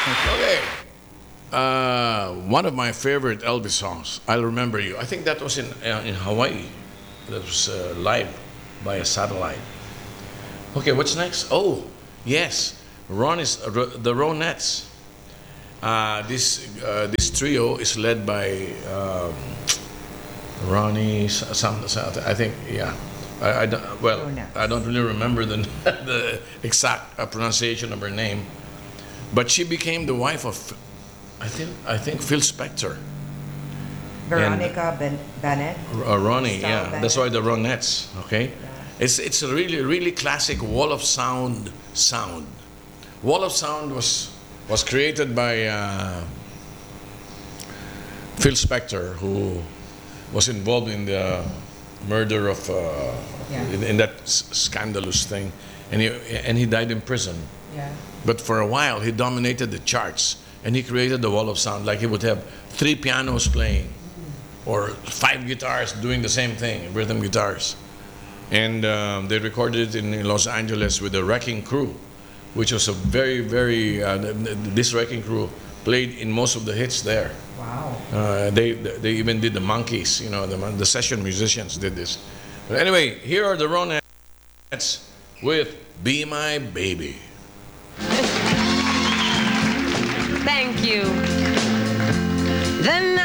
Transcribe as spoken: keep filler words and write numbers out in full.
Okay. Uh, one of my favorite Elvis songs, I'll Remember You. I think that was in, uh, in Hawaii. That was uh, live by a satellite. Okay, what's next? Oh, yes. Ron is, uh, the Ronettes. Uh, this, uh, this trio is led by um, Ronnie, s- some, some- I think, yeah. I, I don't, well, Ronettes. I don't really remember the, the exact uh, pronunciation of her name, but she became the wife of, I think, I think Phil Spector. Veronica ben- Bennett. Uh, Ronnie, Sal yeah, Bennett. that's why the Ronettes. Okay, it's it's a really really classic wall of sound sound. Wall of Sound was was created by uh, Phil Spector, who was involved in the murder of uh, Yeah. in, in that s- scandalous thing, and he and he died in prison. Yeah. But for a while, he dominated the charts, and he created the wall of sound. Like he would have three pianos playing, or five guitars doing the same thing, rhythm guitars. And um, they recorded it in, in Los Angeles with the Wrecking Crew, which was a very, very. Uh, th- th- this Wrecking Crew played in most of the hits there. Wow. Uh, they they even did the Monkeys. You know, the the session musicians did this. But anyway, here are the Ronettes with "Be My Baby." Thank you. The